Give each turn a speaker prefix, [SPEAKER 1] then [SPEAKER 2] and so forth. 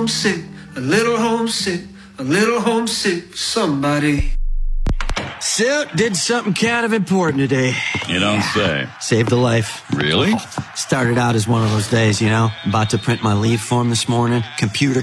[SPEAKER 1] homesick, a little homesick, a little homesick for somebody.
[SPEAKER 2] So, did something kind of important today.
[SPEAKER 3] You don't say.
[SPEAKER 2] Saved a life.
[SPEAKER 3] Really?
[SPEAKER 2] Started out as one of those days, you know, about to print my leave form this morning. Computer